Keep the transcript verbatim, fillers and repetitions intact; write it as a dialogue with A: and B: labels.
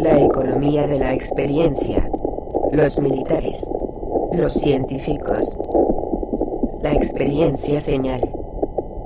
A: La economía de la experiencia. Los militares. Los científicos. La experiencia señal.